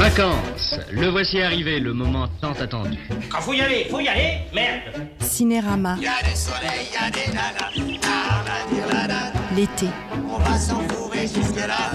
Vacances, le voici arrivé, le moment tant attendu. Quand faut y aller, merde. Cinérama. Y a des soleils, y a des nanas. L'été. On va s'enfourrer jusque-là.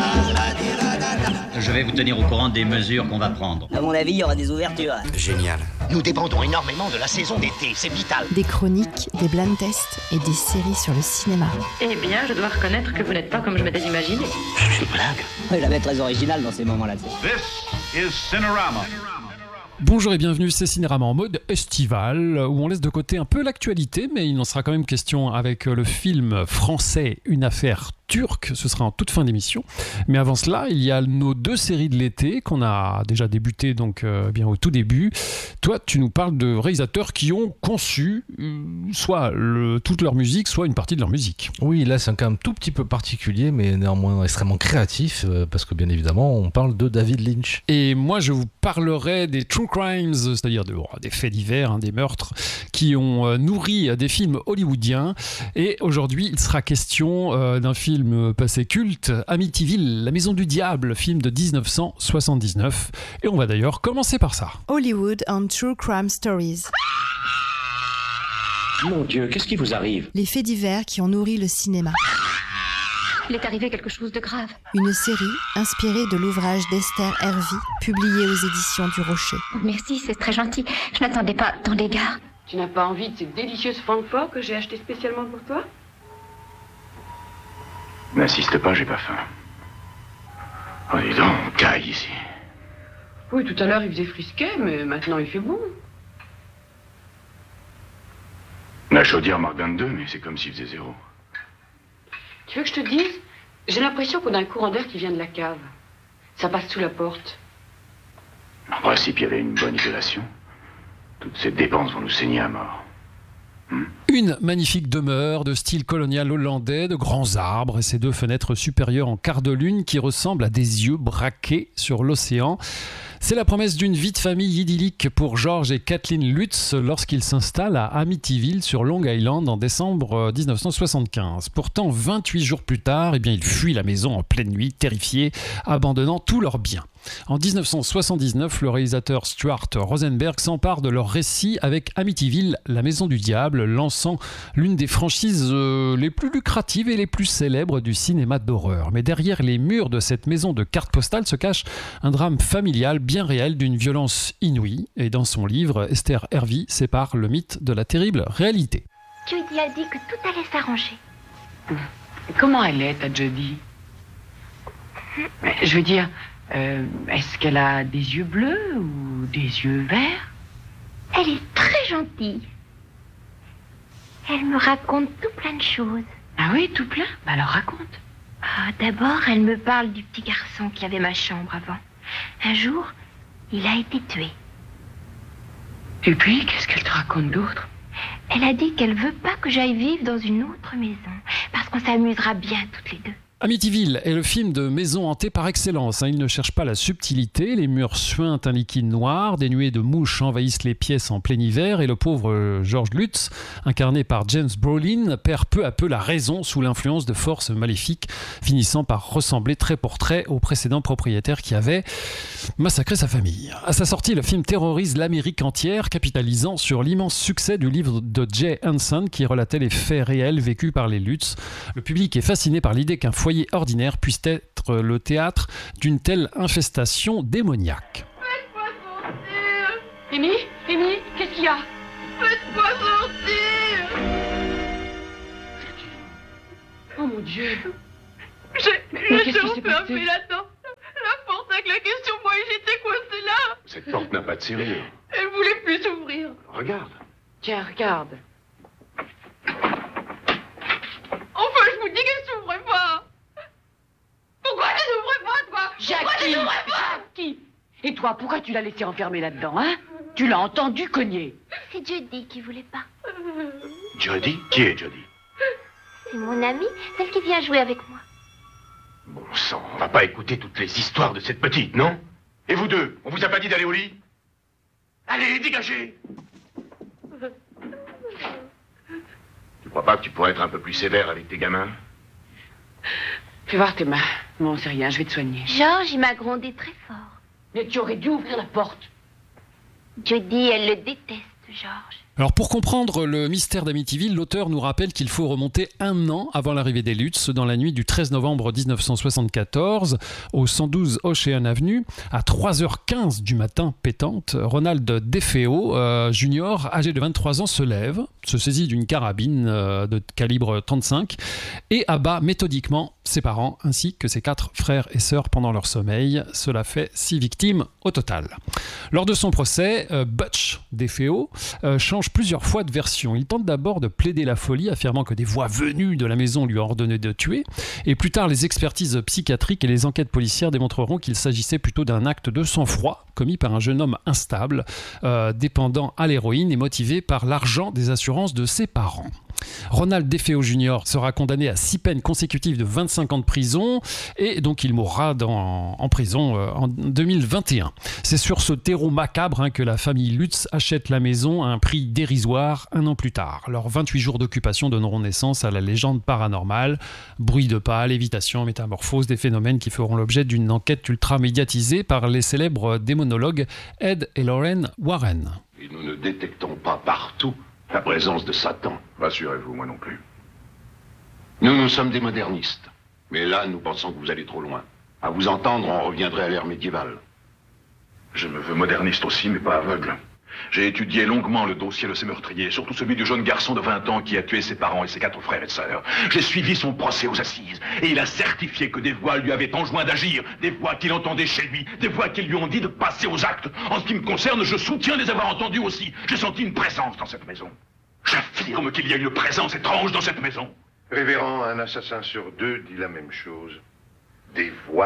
Je vais vous tenir au courant des mesures qu'on va prendre. À mon avis, il y aura des ouvertures. Génial. Nous dépendons énormément de la saison d'été, c'est vital. Des chroniques, des blind tests et des séries sur le cinéma. Eh bien, je dois reconnaître que vous n'êtes pas comme je m'étais imaginé. C'est une blague. Il avait très original dans ces moments-là. This is Cinerama. Bonjour et bienvenue, c'est Cinérama en mode estival, où on laisse de côté un peu l'actualité, mais il en sera quand même question avec le film français Une affaire turque, ce sera en toute fin d'émission. Mais avant cela, il y a nos deux séries de l'été qu'on a déjà débutées donc bien au tout début. Toi, tu nous parles de réalisateurs qui ont conçu soit toute leur musique, soit une partie de leur musique. Oui, là c'est un cas un tout petit peu particulier, mais néanmoins extrêmement créatif, parce que bien évidemment, on parle de David Lynch. Et moi, je vous parlerai des true crimes, c'est-à-dire des faits divers, des meurtres, qui ont nourri des films hollywoodiens. Et aujourd'hui, il sera question d'un film passé culte, Amityville, La Maison du Diable, film de 1979. Et on va d'ailleurs commencer par ça. Hollywood and True Crime Stories. Mon Dieu, qu'est-ce qui vous arrive? Les faits divers qui ont nourri le cinéma. Il est arrivé quelque chose de grave. Une série inspirée de l'ouvrage d'Esther Hervey, publié aux éditions du Rocher. Merci, c'est très gentil. Je n'attendais pas tant d'égards. Tu n'as pas envie de cette délicieuse Francfort que j'ai acheté spécialement pour toi? N'insiste pas, j'ai pas faim. Oh, dis donc, on caille ici. Oui, tout à l'heure il faisait frisquet, mais maintenant il fait bon. La chaudière marque 22, mais c'est comme s'il faisait 0. Tu veux que je te dise? J'ai l'impression qu'on a un courant d'air qui vient de la cave. Ça passe sous la porte. En principe, il y avait une bonne isolation. Toutes ces dépenses vont nous saigner à mort. Une magnifique demeure de style colonial hollandais, de grands arbres et ses deux fenêtres supérieures en quart de lune qui ressemblent à des yeux braqués sur l'océan. C'est la promesse d'une vie de famille idyllique pour George et Kathleen Lutz lorsqu'ils s'installent à Amityville sur Long Island en décembre 1975. Pourtant, 28 jours plus tard, ils fuient la maison en pleine nuit, terrifiés, abandonnant tous leurs biens. En 1979, le réalisateur Stuart Rosenberg s'empare de leur récit avec Amityville, La Maison du Diable, lançant l'une des franchises les plus lucratives et les plus célèbres du cinéma d'horreur. Mais derrière les murs de cette maison de cartes postales se cache un drame familial bien réel d'une violence inouïe. Et dans son livre, Esther Hervey sépare le mythe de la terrible réalité. Judy a dit que tout allait s'arranger. Comment elle est, ta Judy? Je veux dire, est-ce qu'elle a des yeux bleus ou des yeux verts? Elle est très gentille. Elle me raconte tout plein de choses. Ah oui, tout plein? Bah alors raconte. D'abord, elle me parle du petit garçon qui avait ma chambre avant. Un jour, il a été tué. Et puis, qu'est-ce qu'elle te raconte d'autre? Elle a dit qu'elle veut pas que j'aille vivre dans une autre maison, parce qu'on s'amusera bien toutes les deux. Amityville est le film de maison hantée par excellence. Il ne cherche pas la subtilité, les murs suintent un liquide noir, des nuées de mouches envahissent les pièces en plein hiver et le pauvre George Lutz, incarné par James Brolin, perd peu à peu la raison sous l'influence de forces maléfiques, finissant par ressembler trait pour trait au précédent propriétaire qui avait massacré sa famille. À sa sortie, le film terrorise l'Amérique entière, capitalisant sur l'immense succès du livre de Jay Hanson qui relatait les faits réels vécus par les Lutz. Le public est fasciné par l'idée qu'un foyer ordinaire puisse être le théâtre d'une telle infestation démoniaque. Faites-moi sortir! Amy, qu'est-ce qu'il y a? Faites-moi sortir! Oh mon Dieu! J'étais enfermée là-dedans. La porte a claqué sur moi et j'étais coincée là. Cette porte n'a pas de serrure. Elle voulait plus s'ouvrir. Regarde. Tiens, regarde. Enfin, je vous dis qu'elle s'ouvrait pas. Pourquoi elle s'ouvrait pas, toi? Jackie! Et toi, pourquoi tu l'as laissé enfermer là-dedans, hein? Tu l'as entendu cogner. C'est Judy qui voulait pas. Jody? Qui est Jody? C'est mon amie, celle qui vient jouer avec moi. Bon sang, on va pas écouter toutes les histoires de cette petite, non? Et vous deux, on vous a pas dit d'aller au lit? Allez, dégagez! Tu crois pas que tu pourrais être un peu plus sévère avec tes gamins? Fais voir tes mains. Bon, c'est rien, je vais te soigner. Georges, il m'a grondé très fort. Mais tu aurais dû ouvrir la porte. Jodie, elle le déteste, Georges. Alors pour comprendre le mystère d'Amityville, l'auteur nous rappelle qu'il faut remonter 1 an avant l'arrivée des Lutz, dans la nuit du 13 novembre 1974, au 112 Ocean Avenue, à 3h15 du matin pétante, Ronald DeFeo Jr., âgé de 23 ans, se lève, se saisit d'une carabine de calibre 35 et abat méthodiquement ses parents ainsi que ses 4 frères et sœurs pendant leur sommeil. Cela fait 6 victimes au total. Lors de son procès, Butch DeFeo change plusieurs fois de version. Il tente d'abord de plaider la folie, affirmant que des voix venues de la maison lui ont ordonné de tuer. Et plus tard, les expertises psychiatriques et les enquêtes policières démontreront qu'il s'agissait plutôt d'un acte de sang-froid commis par un jeune homme instable, dépendant à l'héroïne et motivé par l'argent des assurances de ses parents. Ronald DeFeo Jr. sera condamné à 6 peines consécutives de 25 ans de prison et donc il mourra en prison en 2021. C'est sur ce terreau macabre que la famille Lutz achète la maison à un prix dérisoire 1 an plus tard. Leurs 28 jours d'occupation donneront naissance à la légende paranormale. Bruit de pas, lévitation, métamorphose, des phénomènes qui feront l'objet d'une enquête ultra médiatisée par les célèbres démonologues Ed et Lorraine Warren. Et nous ne détectons pas partout la présence de Satan. Rassurez-vous, moi non plus. Nous sommes des modernistes. Mais là, nous pensons que vous allez trop loin. À vous entendre, on reviendrait à l'ère médiévale. Je me veux moderniste aussi, mais pas aveugle. J'ai étudié longuement le dossier de ces meurtriers, surtout celui du jeune garçon de 20 ans qui a tué ses parents et ses 4 frères et sœurs. J'ai suivi son procès aux assises, et il a certifié que des voix lui avaient enjoint d'agir, des voix qu'il entendait chez lui, des voix qui lui ont dit de passer aux actes. En ce qui me concerne, je soutiens les avoir entendus aussi. J'ai senti une présence dans cette maison. J'affirme qu'il y a une présence étrange dans cette maison. Révérend, un assassin sur 2 dit la même chose. Des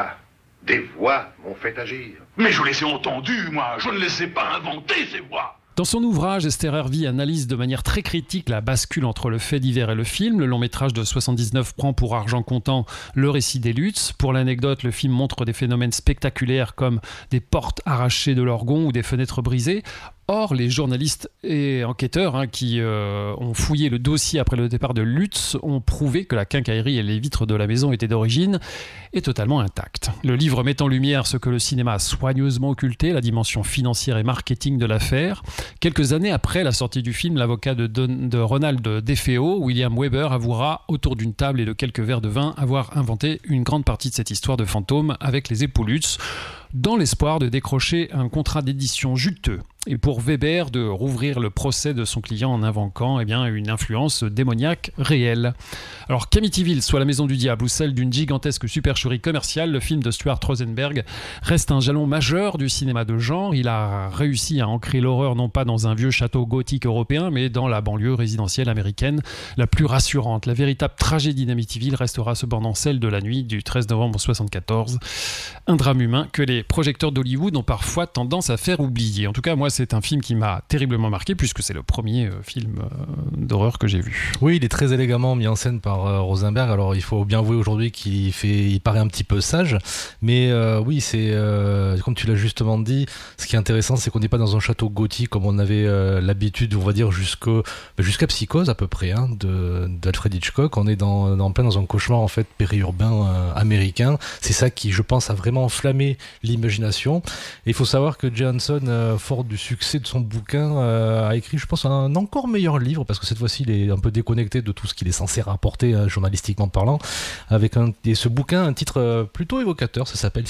voix m'ont fait agir. Mais je les ai entendues, moi. Je ne les ai pas inventées, ces voix. Dans son ouvrage, Esther Hervey analyse de manière très critique la bascule entre le fait divers et le film. Le long métrage de 79 prend pour argent comptant le récit des Lutz. Pour l'anecdote, le film montre des phénomènes spectaculaires comme des portes arrachées de l'orgon ou des fenêtres brisées. Or, les journalistes et enquêteurs qui ont fouillé le dossier après le départ de Lutz ont prouvé que la quincaillerie et les vitres de la maison étaient d'origine et totalement intactes. Le livre met en lumière ce que le cinéma a soigneusement occulté, la dimension financière et marketing de l'affaire. Quelques années après la sortie du film, l'avocat de Ronald DeFeo, William Weber, avouera autour d'une table et de quelques verres de vin avoir inventé une grande partie de cette histoire de fantôme avec les époux Lutz, dans l'espoir de décrocher un contrat d'édition juteux. Et pour Weber, de rouvrir le procès de son client en invoquant une influence démoniaque réelle. Alors qu'Amityville soit la maison du diable ou celle d'une gigantesque supercherie commerciale, le film de Stuart Rosenberg reste un jalon majeur du cinéma de genre. Il a réussi à ancrer l'horreur non pas dans un vieux château gothique européen, mais dans la banlieue résidentielle américaine la plus rassurante. La véritable tragédie d'Amityville restera cependant celle de la nuit du 13 novembre 1974. Un drame humain que les projecteurs d'Hollywood ont parfois tendance à faire oublier. En tout cas, moi, c'est un film qui m'a terriblement marqué puisque c'est le premier film d'horreur que j'ai vu. Oui, il est très élégamment mis en scène par Rosenberg. Alors, il faut bien avouer aujourd'hui il paraît un petit peu sage, mais oui, c'est comme tu l'as justement dit. Ce qui est intéressant, c'est qu'on n'est pas dans un château gothique comme on avait l'habitude, on va dire jusqu'à Psychose à peu près, d'Alfred Hitchcock. On est en plein dans un cauchemar en fait périurbain américain. C'est ça qui, je pense, a vraiment enflammé l'imagination. Et il faut savoir que Johansson, fort du succès de son bouquin, a écrit, je pense, un encore meilleur livre, parce que cette fois-ci, il est un peu déconnecté de tout ce qu'il est censé rapporter, journalistiquement parlant, avec ce bouquin, un titre plutôt évocateur, ça s'appelle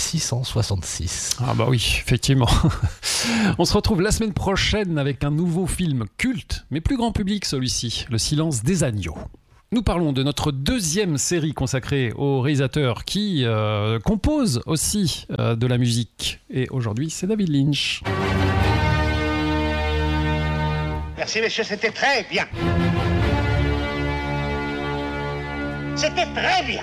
666. Ah bah oui, effectivement. On se retrouve la semaine prochaine avec un nouveau film culte, mais plus grand public celui-ci, Le Silence des agneaux. Nous parlons de notre deuxième série consacrée au réalisateur qui compose aussi de la musique. Et aujourd'hui, c'est David Lynch. Merci, messieurs, c'était très bien. C'était très bien.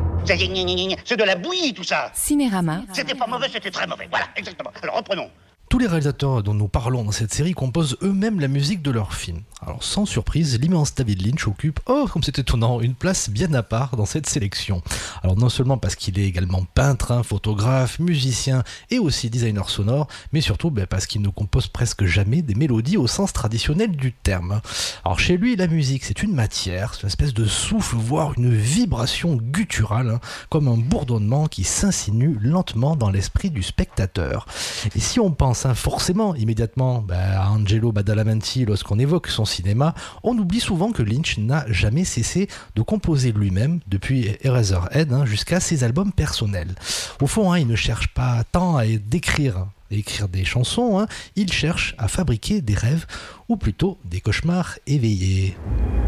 C'est de la bouillie, tout ça. Cinérama. C'était pas mauvais, c'était très mauvais. Voilà, exactement. Alors, reprenons. Tous les réalisateurs dont nous parlons dans cette série composent eux-mêmes la musique de leurs films. Alors sans surprise, l'immense David Lynch occupe, comme c'est étonnant, une place bien à part dans cette sélection. Alors non seulement parce qu'il est également peintre, photographe, musicien et aussi designer sonore, mais surtout parce qu'il ne compose presque jamais des mélodies au sens traditionnel du terme. Alors chez lui, la musique c'est une matière, c'est une espèce de souffle, voire une vibration gutturale, comme un bourdonnement qui s'insinue lentement dans l'esprit du spectateur. Et si on pense forcément immédiatement à Angelo Badalamenti lorsqu'on évoque son cinéma, on oublie souvent que Lynch n'a jamais cessé de composer lui-même depuis Eraserhead jusqu'à ses albums personnels. Au fond, il ne cherche pas tant à écrire des chansons, il cherche à fabriquer des rêves ou plutôt des cauchemars éveillés.